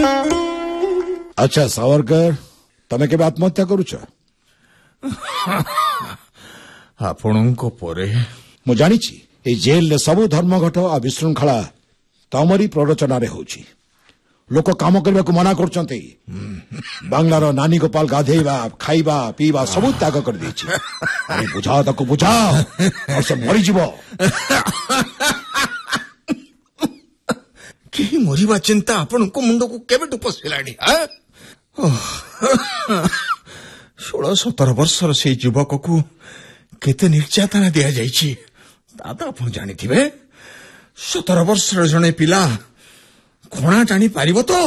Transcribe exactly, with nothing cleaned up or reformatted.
अच्छा सावरकर तमे केबे आत्महत्या करूछ आपणको परे मु जानिछि ए जेल ले सबु धर्मघट आ विशृंखला तमरी प्ररोचना रे होछि लोक काम करबा को मना करछन्ते बांग्लार नानी गोपाल गाधेइबा खाइबा पीबा सब त्याग कर देछि अरे बुझाओ ताको बुझाओ और से मरि जीवो कि मरिबा चिंता आपणको मुंड को केबेटु पसिलाणी षोलह सतर वर्षर से युवक को केते निर्यातना दिया जाइछि दादा आपण जानिथिबे सतर वर्षर जने पिला कोणा जानी पारिबो तो